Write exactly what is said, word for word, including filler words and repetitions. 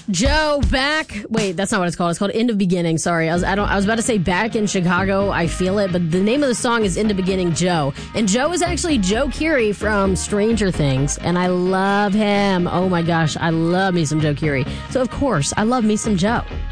Joe, back. Wait, that's not what it's called. It's called End of Beginning. Sorry, I was I don't I was about to say Back in Chicago. I Feel It, but the name of the song is End of Beginning, Joe. And Joe is actually Joe Keery from Stranger Things, and I love him. Oh my gosh, I love me some Joe Keery. So of course, I love me some Joe.